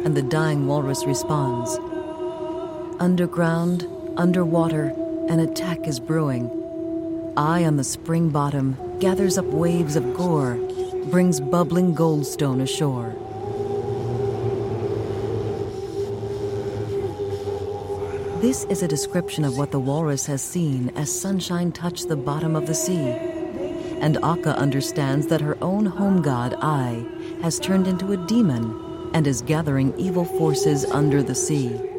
and the dying walrus responds. Underground, underwater, an attack is brewing. Eye on the spring bottom gathers up waves of gore, brings bubbling goldstone ashore. This is a description of what the walrus has seen as sunshine touched the bottom of the sea. And Akka understands that her own home god, Ai, has turned into a demon and is gathering evil forces under the sea.